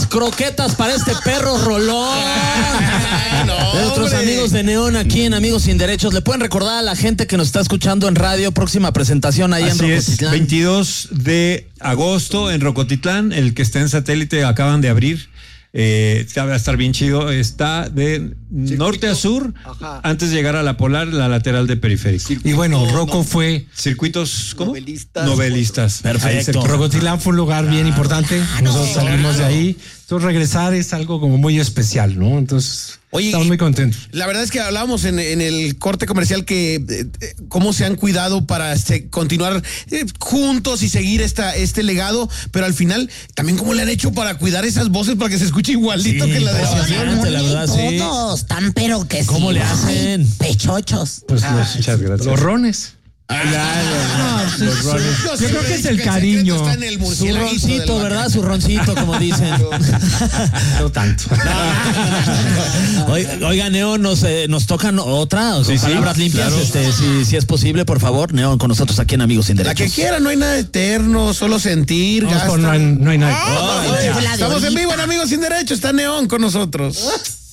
unas croquetas para este perro rolón. De nuestros amigos de Neón aquí en Amigos Sin Derechos. ¿Le pueden recordar a la gente que nos está escuchando en radio? Próxima presentación ahí en Rocotitlán. 22 de agosto en Rocotitlán. El que está en satélite acaban de abrir. Va a estar bien chido. Está de norte a sur. Ajá. Antes de llegar a la Polar, la lateral de Periférico. Y bueno, Rocco fue... Circuitos, ¿cómo? Novelistas. Perfecto. Rocotitlán fue un lugar bien importante. Nosotros salimos de ahí. Entonces regresar es algo como muy especial, ¿no? Entonces estamos muy contentos. La verdad es que hablábamos en el corte comercial que cómo se han cuidado para continuar juntos y seguir este legado, pero al final también cómo le han hecho para cuidar esas voces para que se escuche igualito que la de la verdad, sí. Todos están, pero que ¿cómo le hacen? Pechochos. Pues muchas gracias. Los rones. Los rones. Yo creo que es el cariño. Su roncito, ¿verdad? Su roncito, como dicen. No tanto. Oiga, Neón, nos tocan otra, palabras limpias, claro. si es posible, por favor, Neón, con nosotros aquí en Amigos Sin Derechos. La que quiera, no hay nada eterno, solo sentir. No hay nada. Estamos en vivo en Amigos Sin Derechos, está Neón con nosotros.